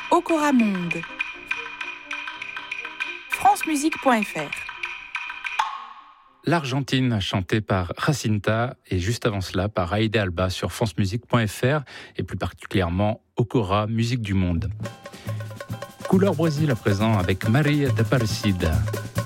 Okora Monde. francemusique.fr. L'Argentine, chantée par Jacinta, et juste avant cela par Aïda Alba sur francemusique.fr, et plus particulièrement Okora, musique du monde. Couleur Brésil à présent avec Maria d'Aparecida.